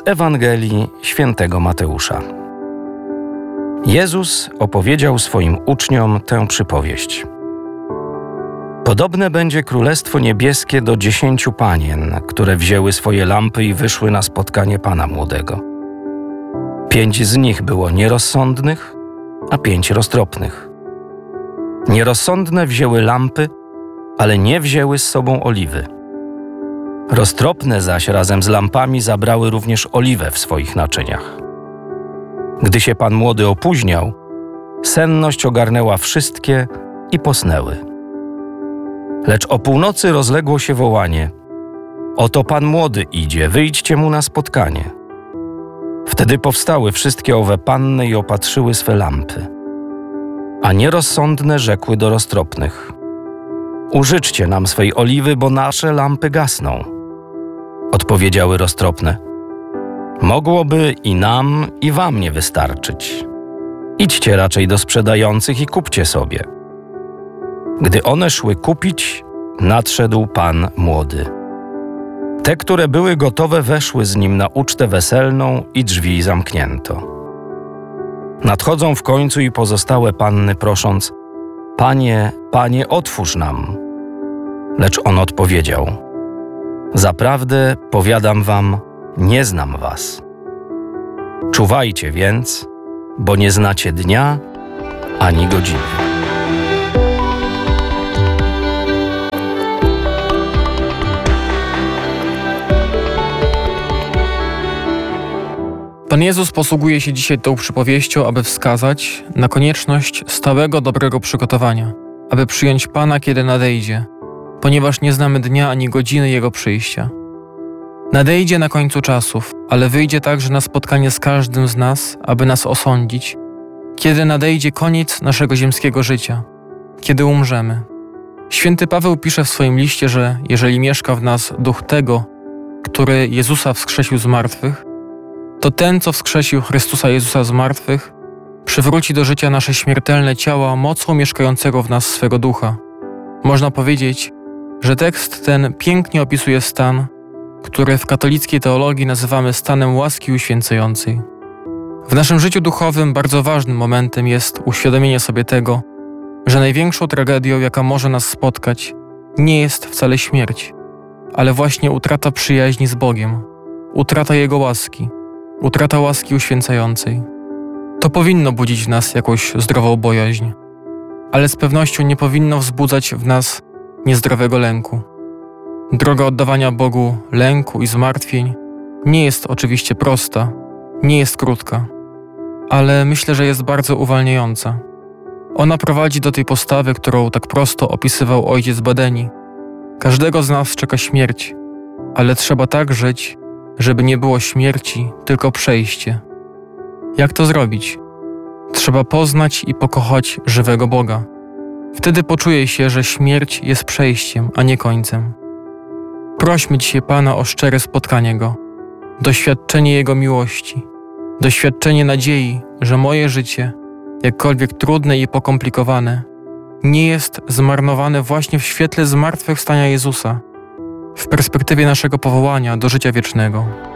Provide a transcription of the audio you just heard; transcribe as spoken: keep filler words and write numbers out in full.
Z Ewangelii Świętego Mateusza. Jezus opowiedział swoim uczniom tę przypowieść. Podobne będzie Królestwo Niebieskie do dziesięciu panien, które wzięły swoje lampy i wyszły na spotkanie Pana Młodego. Pięć z nich było nierozsądnych, a pięć roztropnych. Nierozsądne wzięły lampy, ale nie wzięły z sobą oliwy. Roztropne zaś razem z lampami zabrały również oliwę w swoich naczyniach. Gdy się Pan Młody opóźniał, senność ogarnęła wszystkie i posnęły. Lecz o północy rozległo się wołanie: oto Pan Młody idzie, wyjdźcie mu na spotkanie. Wtedy powstały wszystkie owe panny i opatrzyły swe lampy. A nierozsądne rzekły do roztropnych: użyczcie nam swej oliwy, bo nasze lampy gasną. Odpowiedziały roztropne: mogłoby i nam, i wam nie wystarczyć. Idźcie raczej do sprzedających i kupcie sobie. Gdy one szły kupić, nadszedł Pan Młody. Te, które były gotowe, weszły z nim na ucztę weselną i drzwi zamknięto. Nadchodzą w końcu i pozostałe panny, prosząc: Panie, Panie, otwórz nam. Lecz on odpowiedział: zaprawdę powiadam wam, nie znam was. Czuwajcie więc, bo nie znacie dnia ani godziny. Pan Jezus posługuje się dzisiaj tą przypowieścią, aby wskazać na konieczność stałego, dobrego przygotowania, aby przyjąć Pana, kiedy nadejdzie, ponieważ nie znamy dnia ani godziny Jego przyjścia. Nadejdzie na końcu czasów, ale wyjdzie także na spotkanie z każdym z nas, aby nas osądzić, kiedy nadejdzie koniec naszego ziemskiego życia, kiedy umrzemy. Święty Paweł pisze w swoim liście, że jeżeli mieszka w nas duch tego, który Jezusa wskrzesił z martwych, to ten, co wskrzesił Chrystusa Jezusa z martwych, przywróci do życia nasze śmiertelne ciała mocą mieszkającego w nas swego ducha. Można powiedzieć, że tekst ten pięknie opisuje stan, który w katolickiej teologii nazywamy stanem łaski uświęcającej. W naszym życiu duchowym bardzo ważnym momentem jest uświadomienie sobie tego, że największą tragedią, jaka może nas spotkać, nie jest wcale śmierć, ale właśnie utrata przyjaźni z Bogiem, utrata Jego łaski, utrata łaski uświęcającej. To powinno budzić w nas jakąś zdrową bojaźń, ale z pewnością nie powinno wzbudzać w nas niezdrowego lęku. Droga oddawania Bogu lęku i zmartwień nie jest oczywiście prosta, nie jest krótka, ale myślę, że jest bardzo uwalniająca. Ona prowadzi do tej postawy, którą tak prosto opisywał ojciec Badeni. Każdego z nas czeka śmierć, ale trzeba tak żyć, żeby nie było śmierci, tylko przejście. Jak to zrobić? Trzeba poznać i pokochać żywego Boga. Wtedy poczuje się, że śmierć jest przejściem, a nie końcem. Prośmy dzisiaj Pana o szczere spotkanie Go, doświadczenie Jego miłości, doświadczenie nadziei, że moje życie, jakkolwiek trudne i pokomplikowane, nie jest zmarnowane właśnie w świetle zmartwychwstania Jezusa, w perspektywie naszego powołania do życia wiecznego.